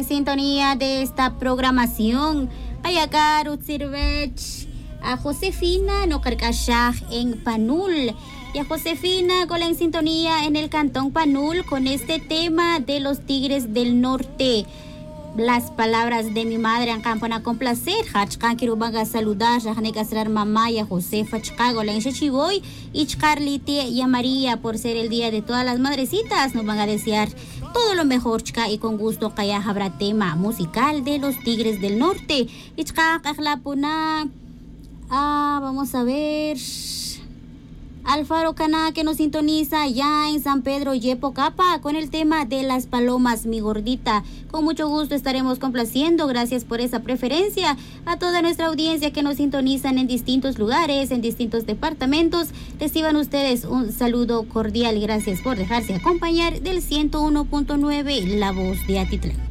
en sintonía de esta programación. Ayakar Utsirvech a Josefina Nocarcachaj en Panul. Y a Josefina con la en sintonía en el Cantón Panul con este tema de los Tigres del Norte. Las palabras de mi madre en campo a complacer. Hachkan quiero a saludar a mamá y a Josefa Chicago la en Chichiboy y Carliti y a María por ser el día de todas las madrecitas. Nos van a desear todo lo mejor, chica, y con gusto que habrá tema musical de los Tigres del Norte. Y chica, vamos a ver. Alfaro Cana que nos sintoniza ya en San Pedro Yepocapa con el tema de las palomas, mi gordita. Con mucho gusto estaremos complaciendo. Gracias por esa preferencia. A toda nuestra audiencia que nos sintonizan en distintos lugares, en distintos departamentos, reciban ustedes un saludo cordial y gracias por dejarse acompañar del 101.9, La Voz de Atitlán.